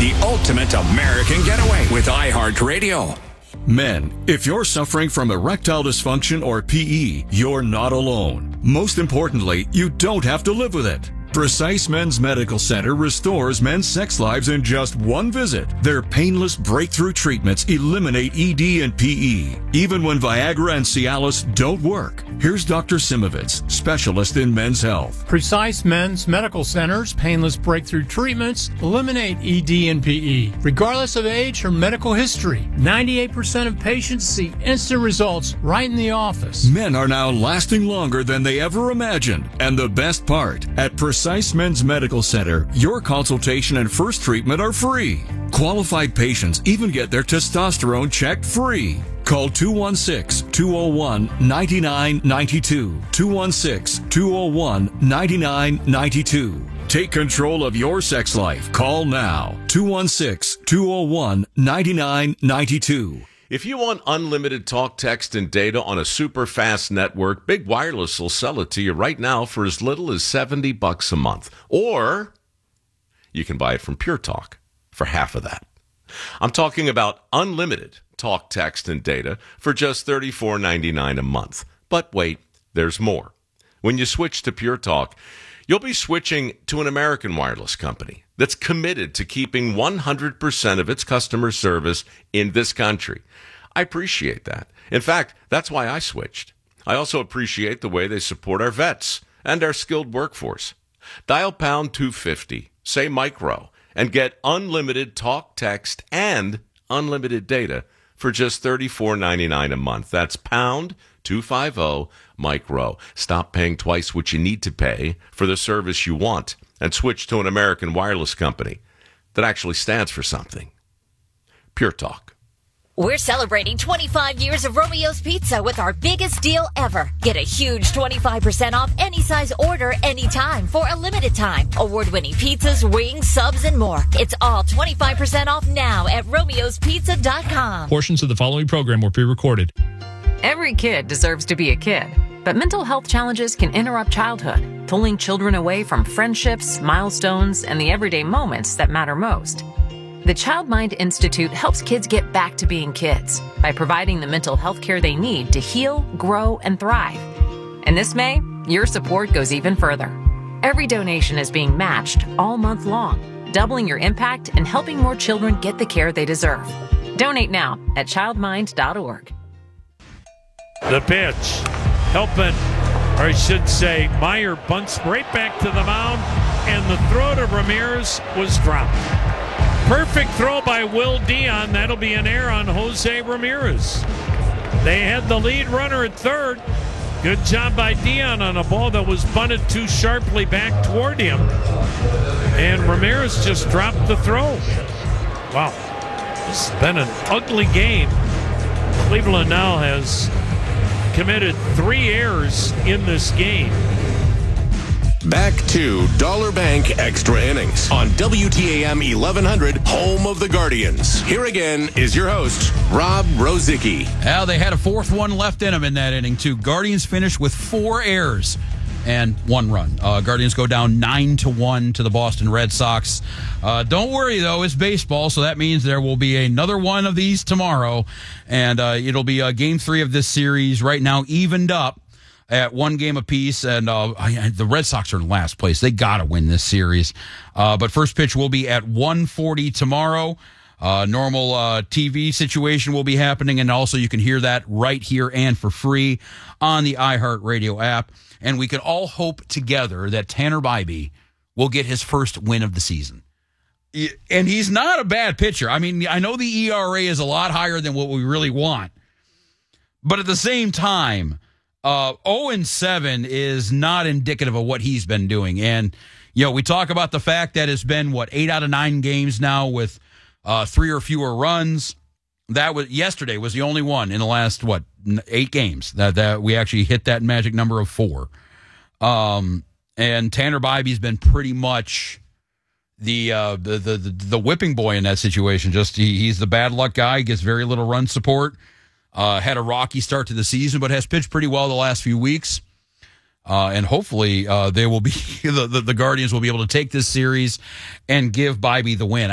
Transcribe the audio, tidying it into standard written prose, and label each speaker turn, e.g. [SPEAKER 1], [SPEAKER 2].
[SPEAKER 1] the ultimate American getaway with iHeartRadio.
[SPEAKER 2] Men, if you're suffering from erectile dysfunction or PE, you're not alone. Most importantly, you don't have to live with it. Precise Men's Medical Center restores men's sex lives in just one visit. Their painless breakthrough treatments eliminate ED and PE, even when Viagra and Cialis don't work. Here's Dr. Simovitz, specialist in men's health.
[SPEAKER 3] Precise Men's Medical Center's painless breakthrough treatments eliminate ED and PE, regardless of age or medical history. 98% of patients see instant results right in the office.
[SPEAKER 2] Men are now lasting longer than they ever imagined. And the best part, at Precise Men's Medical Center, your consultation and first treatment are free. Qualified patients even get their testosterone checked free. Call 216-201-9992. 216-201-9992. Take control of your sex life. Call now. 216-201-9992.
[SPEAKER 4] If you want unlimited talk, text, and data on a super fast network, Big Wireless will sell it to you right now for as little as $70 a month. Or you can buy it from Pure Talk for half of that. I'm talking about unlimited talk, text, and data for just $34.99 a month. But wait, there's more. When you switch to Pure Talk, you'll be switching to an American wireless company that's committed to keeping 100% of its customer service in this country. I appreciate that. In fact, that's why I switched. I also appreciate the way they support our vets and our skilled workforce. Dial pound 250, say micro, and get unlimited talk, text, and unlimited data for just $34.99 a month. That's pound 250 micro. Stop paying twice what you need to pay for the service you want and switch to an American wireless company that actually stands for something. Pure Talk.
[SPEAKER 5] We're celebrating 25 years of Romeo's Pizza with our biggest deal ever. Get a huge 25% off any size order anytime for a limited time. Award-winning pizzas, wings, subs, and more. It's all 25% off now at romeospizza.com.
[SPEAKER 6] Portions of the following program were pre-recorded.
[SPEAKER 7] Every kid deserves to be a kid, but mental health challenges can interrupt childhood, pulling children away from friendships, milestones, and the everyday moments that matter most. The Child Mind Institute helps kids get back to being kids by providing the mental health care they need to heal, grow, and thrive. And this May, your support goes even further. Every donation is being matched all month long, doubling your impact and helping more children get the care they deserve. Donate now at childmind.org.
[SPEAKER 8] The pitch, helping, or I should say, Meyer bunts right back to the mound, and the throw to Ramirez was dropped. Perfect throw by Will Dion. That'll be an error on Jose Ramirez. They had the lead runner at third. Good job by Dion on a ball that was bunted too sharply back toward him. And Ramirez just dropped the throw. Wow. This has been an ugly game. Cleveland now has committed 3 errors in this game.
[SPEAKER 9] Back to Dollar Bank Extra Innings on WTAM 1100, home of the Guardians. Here again is your host, Rob Rozicki.
[SPEAKER 10] Well, they had a fourth one left in them in that inning, too. Guardians finished with 4 errors and 1 run. Guardians go down 9-1 to the Boston Red Sox. Don't worry, though. It's baseball, so that means there will be another one of these tomorrow, and it'll be Game 3 of this series right now evened up at 1 game apiece, and the Red Sox are in last place. They got to win this series. But first pitch will be at 1:40 tomorrow. Normal TV situation will be happening, and also you can hear that right here and for free on the iHeartRadio app. And we can all hope together that Tanner Bybee will get his first win of the season. And he's not a bad pitcher. I mean, I know the ERA is a lot higher than what we really want. But at the same time, 0-7 is not indicative of what he's been doing. And, you know, we talk about the fact that it's been, 8 out of 9 games now with 3 or fewer runs. That was yesterday was the only one in the last, 8 games that we actually hit that magic number of 4. And Tanner Bybee's been pretty much the whipping boy in that situation. Just he's the bad luck guy. He gets very little run support. Had a rocky start to the season, but has pitched pretty well the last few weeks. And hopefully they will be the Guardians will be able to take this series and give Bybee the win.